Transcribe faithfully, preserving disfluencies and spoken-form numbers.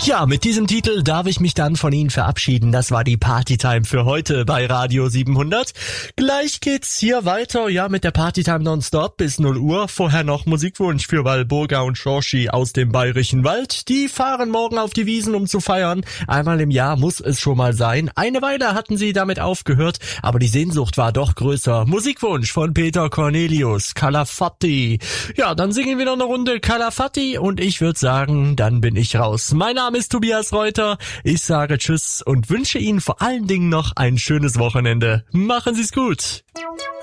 Ja, mit diesem Titel darf ich mich dann von Ihnen verabschieden. Das war die Partytime für heute bei Radio siebenhundert. Gleich geht's hier weiter, ja, mit der Partytime nonstop bis null Uhr. Vorher noch Musikwunsch für Walburga und Schorschi aus dem Bayerischen Wald. Die fahren morgen auf die Wiesn, um zu feiern. Einmal im Jahr muss es schon mal sein. Eine Weile hatten sie damit aufgehört, aber die Sehnsucht war doch größer. Musikwunsch von Peter Cornelius, Calafatti. Ja, dann singen wir noch eine Runde Calafatti und ich würde sagen, dann bin ich raus. Mein Name ist Tobias Reuter. Ich sage Tschüss und wünsche Ihnen vor allen Dingen noch ein schönes Wochenende. Machen Sie's gut.